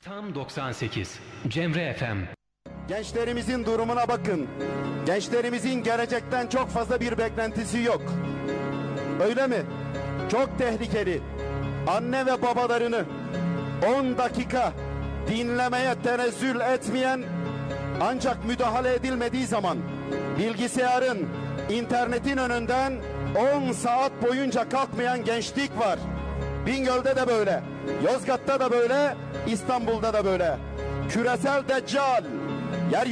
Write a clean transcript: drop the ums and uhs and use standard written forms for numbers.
Tam 98 Cemre FM. Gençlerimizin durumuna bakın. Gençlerimizin gelecekten çok fazla bir beklentisi yok. Öyle mi? Çok tehlikeli. Anne ve babalarını 10 dakika dinlemeye tenezzül etmeyen, ancak müdahale edilmediği zaman bilgisayarın, internetin önünden 10 saat boyunca kalkmayan gençlik var. Bingöl'de de böyle, Yozgat'ta da böyle, İstanbul'da da böyle. Küresel deccal